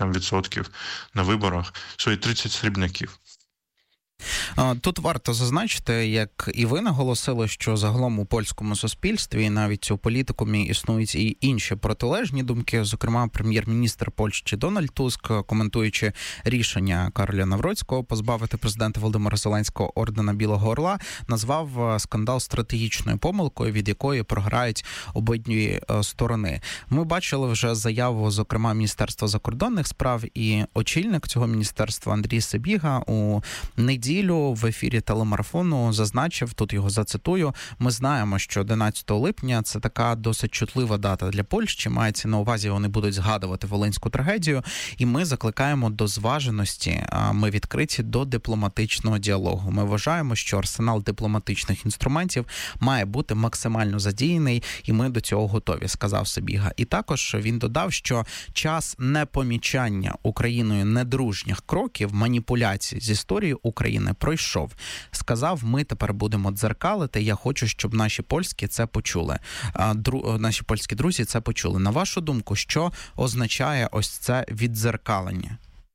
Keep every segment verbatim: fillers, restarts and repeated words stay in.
там відсотків на виборах, свої тридцять срібняків. Тут варто зазначити, як і ви наголосили, що загалом у польському суспільстві, навіть у політикумі, існують і інші протилежні думки. Зокрема, прем'єр-міністр Польщі Дональд Туск, коментуючи рішення Кароля Навроцького позбавити президента Володимира Зеленського ордена Білого Орла, назвав скандал стратегічною помилкою, від якої програють обидві сторони. Ми бачили вже заяву, зокрема, Міністерства закордонних справ, і очільник цього міністерства Андрій Сибіга у неділю в ефірі телемарафону зазначив, тут його зацитую: «Ми знаємо, що одинадцятого липня – це така досить чутлива дата для Польщі, мається на увазі, вони будуть згадувати Волинську трагедію, і ми закликаємо до зваженості, ми відкриті до дипломатичного діалогу. Ми вважаємо, що арсенал дипломатичних інструментів має бути максимально задіяний, і ми до цього готові», – сказав Сибіга. І також він додав, що час непомічання Україною недружніх кроків, маніпуляцій з історією України пройшов. Сказав, ми тепер будемо дзеркалити, я хочу, щоб наші польські це почули. Дру... Наші польські друзі це почули. На вашу думку, що означає ось це віддзеркалення?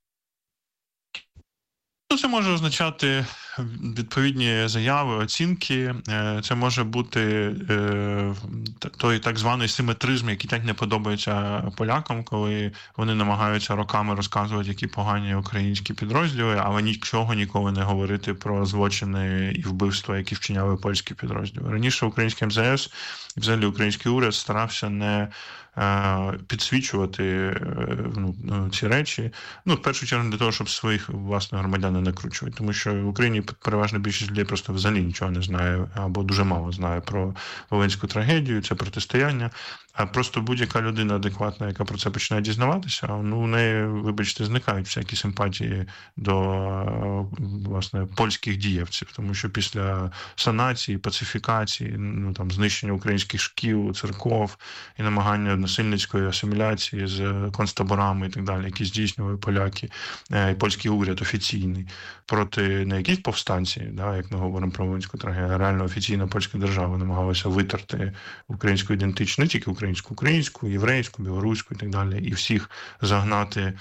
Це може означати відповідні заяви, оцінки. Це може бути той так званий симетризм, який так не подобається полякам, коли вони намагаються роками розказувати, які погані українські підрозділи, але нічого ніколи не говорити про злочини і вбивства, які вчиняли польські підрозділи. Раніше український ем зе ес і взагалі український уряд старався не підсвічувати ну, ці речі, ну, в першу чергу для того, щоб своїх власних громадян не накручувати, тому що в Україні переважна більшість людей просто взагалі нічого не знає або дуже мало знає про Волинську трагедію, це протистояння, а просто будь-яка людина адекватна, яка про це починає дізнаватися, ну, у неї, вибачте, зникають всякі симпатії до, власне, польських дієвців, тому що після санації, пацифікації, ну, там, знищення українських шкіл, церков і намагання насильницької асиміляції з концтаборами і так далі, які здійснювали поляки, і польський уряд офіційний, проти не якісь повстанці, да, як ми говоримо про Волинську трагедію, а реально офіційна польська держава намагалася витерти українську ідентичність, не тільки українську, українську, єврейську, білоруську і так далі, і всіх загнати е,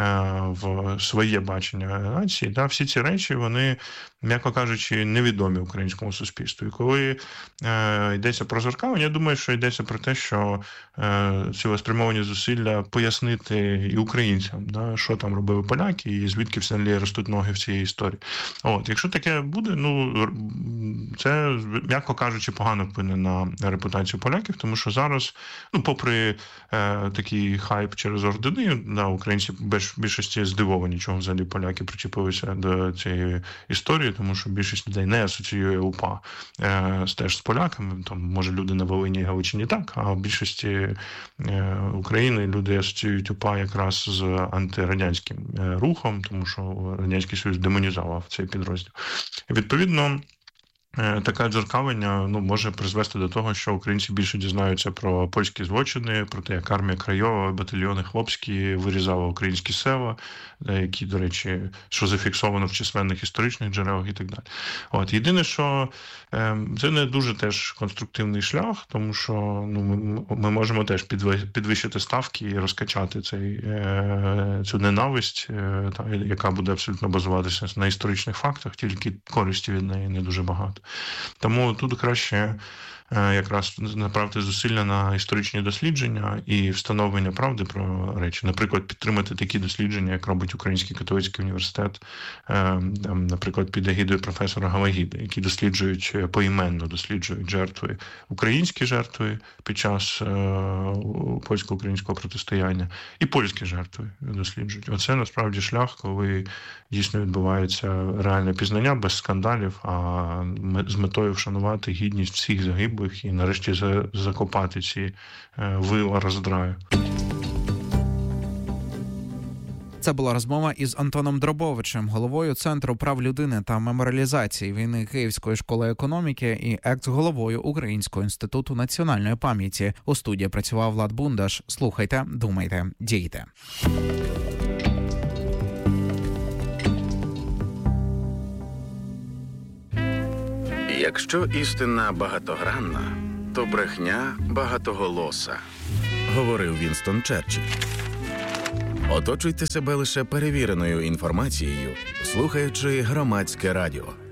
в своє бачення нації. Да, всі ці речі, вони, м'яко кажучи, невідомі українському суспільству. І коли е, йдеться про дзеркалення, я думаю, що йдеться про те, що е, цілеспрямовані зусилля пояснити і українцям, да, що там робили поляки і звідки взагалі ростуть ноги в цій історії. От, якщо таке буде, ну, це, м'яко кажучи, погано вплине на репутацію поляків, тому що зараз, ну, попри е, такий хайп через ордени, да, українці без більшості здивовані, чого взагалі поляки причепилися до цієї історії, тому що більшість людей не асоціює УПА е, теж з поляками, там, може, люди на Волині і Галичині так, а в більшості е, України люди асоціюють УПА якраз з антирадянським е, рухом, тому що Радянський Союз демонізував цей підрозділ. І, відповідно, таке дзеркалення, ну, може призвести до того, що українці більше дізнаються про польські злочини, про те, як армія Крайова, батальйони хлопські вирізала українські села, які, до речі, що зафіксовано в численних історичних джерелах і так далі. От, єдине, що це не дуже теж конструктивний шлях, тому що, ну, ми, ми можемо теж підвищити ставки і розкачати цей, цю ненависть, та, яка буде абсолютно базуватися на історичних фактах, тільки користі від неї не дуже багато. Тому тут краще якраз направити зусилля на історичні дослідження і встановлення правди про речі. Наприклад, підтримати такі дослідження, як робить Український католицький університет, наприклад, під егідою професора Галагіди, які досліджують, поіменно досліджують жертви, українські жертви під час польсько-українського протистояння і польські жертви досліджують. Оце насправді шлях, коли дійсно відбувається реальне пізнання без скандалів, а з метою вшанувати гідність всіх загиблих і нарешті закопати ці вила роздраю. Це була розмова із Антоном Дробовичем, головою Центру прав людини та меморіалізації війни Київської школи економіки і екс-головою Українського інституту національної пам'яті. У студії працював Влад Бундаш. Слухайте, думайте, дійте. Якщо істина багатогранна, то брехня багатоголоса, говорив Вінстон Черчилль. Оточуйте себе лише перевіреною інформацією, слухаючи Громадське радіо.